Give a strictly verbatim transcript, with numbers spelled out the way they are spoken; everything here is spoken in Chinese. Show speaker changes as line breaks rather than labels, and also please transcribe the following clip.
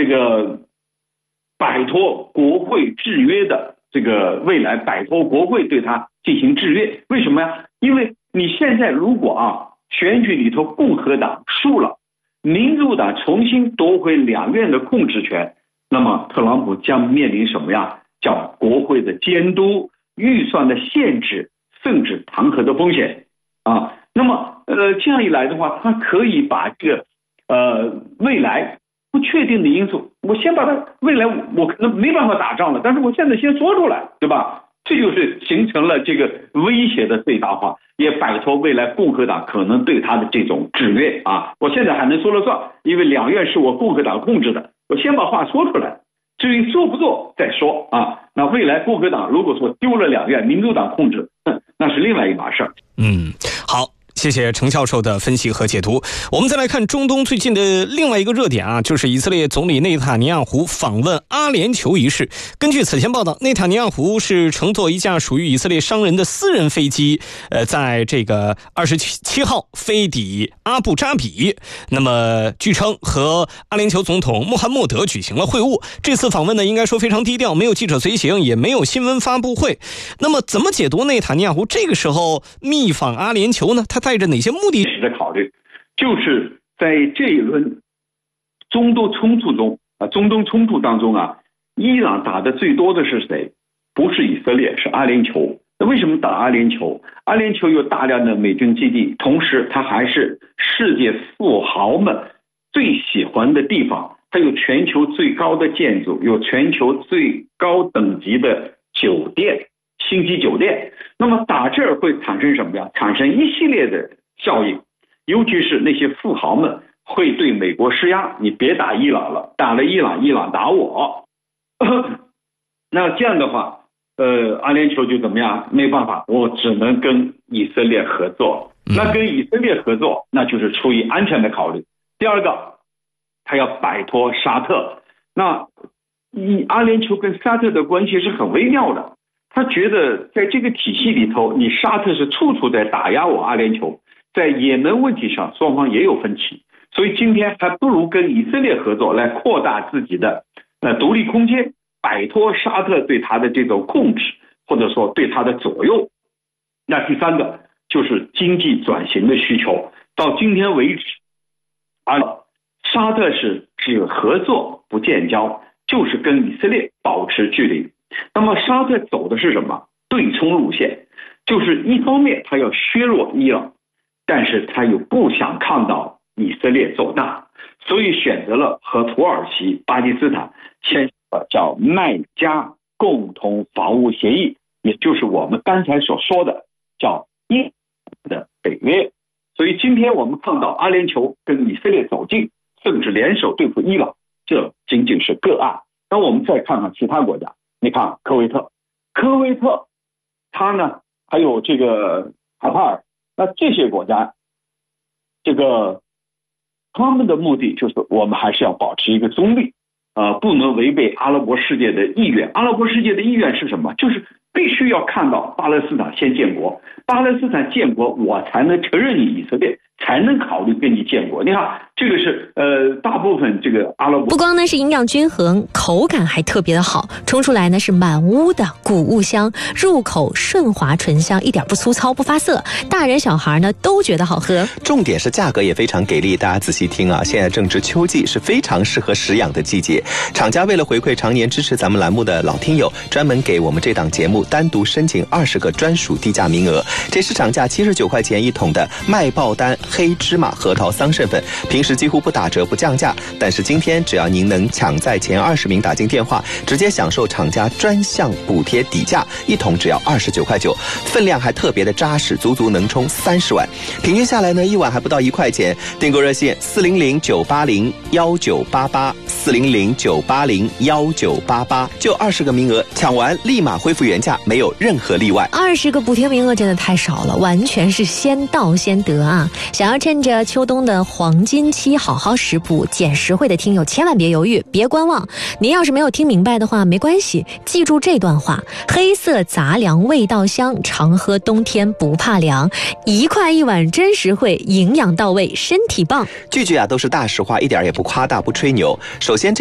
这个摆脱国会制约的这个未来摆脱国会对他进行制约。为什么呀？因为你现在如果啊选举里头共和党输了，民主党重新夺回两院的控制权，那么特朗普将面临什么呀？叫国会的监督、预算的限制，甚至弹劾的风险啊。那么呃这样一来的话，他可以把这个呃未来不确定的因素，我先把它未来我可能没办法打仗了，但是我现在先说出来，对吧？这就是形成了这个威胁的最大化，也摆脱未来共和党可能对他的这种制约啊。我现在还能说了算，因为两院是我共和党控制的，我先把话说出来，至于做不做再说啊。那未来共和党如果说丢了两院，民主党控制，那是另外一码事儿。
嗯，好。谢谢程教授的分析和解读。我们再来看中东最近的另外一个热点啊，就是以色列总理内塔尼亚胡访问阿联酋一事。根据此前报道，内塔尼亚胡是乘坐一架属于以色列商人的私人飞机，呃，在这个二十七号飞抵阿布扎比。那么，据称和阿联酋总统穆罕默德举行了会晤。这次访问呢，应该说非常低调，没有记者随行，也没有新闻发布会。那么，怎么解读内塔尼亚胡这个时候密访阿联酋呢？他带着哪些目的
的考虑？就是在这一轮中东冲突中啊，中东冲突当中啊，伊朗打的最多的是谁？不是以色列，是阿联酋。那为什么打阿联酋？阿联酋有大量的美军基地，同时它还是世界富豪们最喜欢的地方，它有全球最高的建筑，有全球最高等级的酒店。星级酒店，那么打这儿会产生什么呀？产生一系列的效应，尤其是那些富豪们会对美国施压，你别打伊朗了，打了伊朗，伊朗打我。那这样的话，呃，阿联酋就怎么样？没办法，我只能跟以色列合作。那跟以色列合作，那就是出于安全的考虑。第二个，他要摆脱沙特。那以阿联酋跟沙特的关系是很微妙的。他觉得在这个体系里头，你沙特是处处在打压我阿联酋，在也门问题上双方也有分歧，所以今天还不如跟以色列合作来扩大自己的呃独立空间，摆脱沙特对他的这种控制，或者说对他的左右。那第三个就是经济转型的需求，到今天为止，啊，沙特是只合作不建交，就是跟以色列保持距离。那么沙特走的是什么？对冲路线，就是一方面他要削弱伊朗，但是他又不想看到以色列走大，所以选择了和土耳其、巴基斯坦签了叫麦加共同防务协议，也就是我们刚才所说的叫伊的北约。所以今天我们看到阿联酋跟以色列走近，甚至联手对付伊朗，这仅仅是个案。那我们再看看其他国家。你看科威特，科威特，它呢还有这个卡塔尔，那这些国家，这个他们的目的就是我们还是要保持一个中立，呃，不能违背阿拉伯世界的意愿。阿拉伯世界的意愿是什么？就是必须要看到巴勒斯坦先建国，巴勒斯坦建国，我才能承认你以色列，才能考虑跟你建国。你看，这个是呃，大部分这个阿拉伯
不光呢是营养均衡，口感还特别的好，冲出来呢是满屋的谷物香，入口顺滑醇香，一点不粗糙不发涩，大人小孩呢都觉得好喝。
重点是价格也非常给力，大家仔细听啊！现在正值秋季，是非常适合食养的季节。厂家为了回馈常年支持咱们栏目的老听友，专门给我们这档节目单独申请二十个专属低价名额。这市场价七十九块钱一桶的麦爆丹黑芝麻核桃桑葚粉，平时几乎不打折不降价，但是今天只要您能抢在前二十名打进电话，直接享受厂家专项补贴底价，一桶只要二十九块九，分量还特别的扎实，足足能冲三十碗。平均下来呢，一碗还不到一块钱。订购热线四零零九八零幺九八八四零零九八零幺九八八，就二十个名额，抢完立马恢复原价，没有任何例外。
二十个补贴名额真的太少了，完全是先到先得啊！想要趁着秋冬的黄金期好好食补捡实惠的听友，千万别犹豫，别观望。您要是没有听明白的话，没关系，记住这段话：黑色杂粮味道香，常喝冬天不怕凉。一块一碗真实惠，营养到位，身体棒。
句句啊都是大实话，一点也不夸大不吹牛。首先